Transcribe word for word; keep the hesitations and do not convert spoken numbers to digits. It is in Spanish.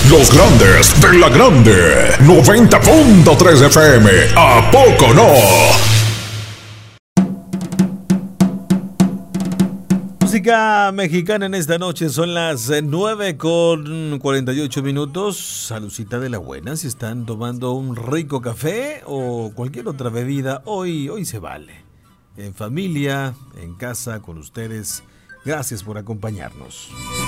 Los grandes de la grande. noventa punto tres F M. ¿A poco no? Música mexicana en esta noche. Son las nueve con cuarenta y ocho minutos. Salucita de la buena. Si están tomando un rico café o cualquier otra bebida, hoy, hoy se vale. En familia, en casa, con ustedes. Gracias por acompañarnos.